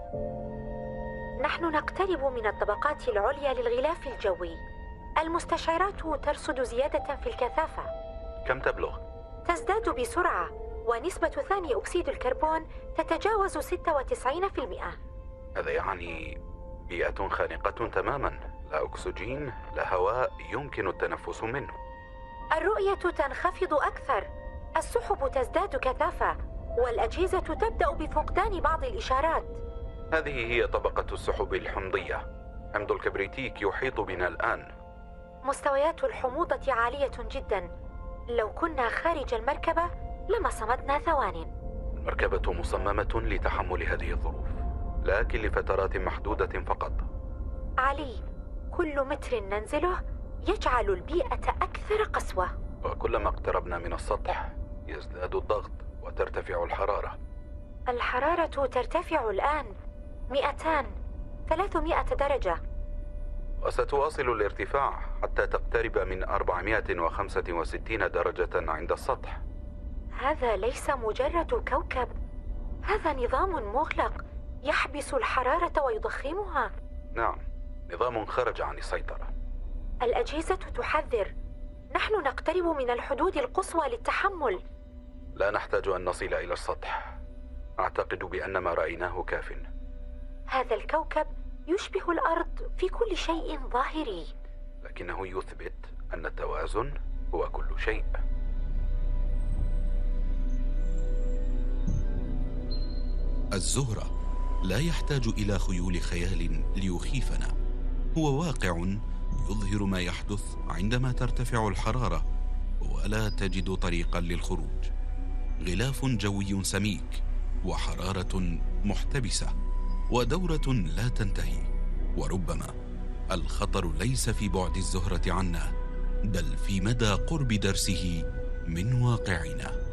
نحن نقترب من الطبقات العليا للغلاف الجوي. المستشعرات ترصد زيادة في الكثافة. كم تبلغ؟ تزداد بسرعة، ونسبة ثاني أكسيد الكربون تتجاوز 96%. هذا يعني بيئة خانقة تماما، لا أكسجين لا هواء يمكن التنفس منه. الرؤية تنخفض أكثر، السحب تزداد كثافة، والأجهزة تبدأ بفقدان بعض الإشارات. هذه هي طبقة السحب الحمضية. حمض الكبريتيك يحيط بنا الآن. مستويات الحموضة عالية جدا. لو كنا خارج المركبة لما صمدنا ثوان. المركبة مصممة لتحمل هذه الظروف، لكن لفترات محدودة فقط. علي، كل متر ننزله يجعل البيئة أكثر قسوة. وكلما اقتربنا من السطح يزداد الضغط وترتفع الحرارة. الحرارة ترتفع الآن 200 300 درجة، وستواصل الارتفاع حتى تقترب من 465 درجة عند السطح. هذا ليس مجرد كوكب، هذا نظام مغلق يحبس الحرارة ويضخمها. نعم، نظام خرج عن السيطرة. الأجهزة تحذر، نحن نقترب من الحدود القصوى للتحمل. لا نحتاج أن نصل إلى السطح، أعتقد بأن ما رأيناه كاف. هذا الكوكب يشبه الأرض في كل شيء ظاهري، لكنه يثبت أن التوازن هو كل شيء. الزهرة لا يحتاج إلى خيول خيال ليخيفنا، هو واقع يظهر ما يحدث عندما ترتفع الحرارة ولا تجد طريقا للخروج. غلاف جوي سميك، وحرارة محتبسة، ودورة لا تنتهي. وربما الخطر ليس في بعد الزهرة عنا، بل في مدى قرب درسه من واقعنا.